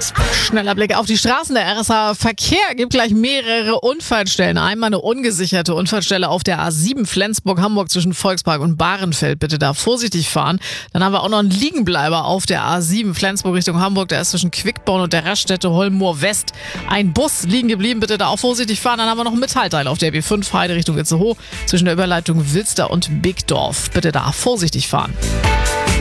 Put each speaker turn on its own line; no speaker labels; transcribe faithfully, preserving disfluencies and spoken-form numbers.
Schneller Blick auf die Straßen. Der R S A Verkehr gibt gleich mehrere Unfallstellen. Einmal eine ungesicherte Unfallstelle auf der A sieben Flensburg-Hamburg zwischen Volkspark und Bahrenfeld. Bitte da vorsichtig fahren. Dann haben wir auch noch einen Liegenbleiber auf der A sieben Flensburg Richtung Hamburg. Der ist zwischen Quickborn und der Raststätte Holmoor West. Ein Bus liegen geblieben. Bitte da auch vorsichtig fahren. Dann haben wir noch ein Metallteil auf der B fünf Heide Richtung Itzehoe zwischen der Überleitung Wilster und Bigdorf. Bitte da vorsichtig fahren.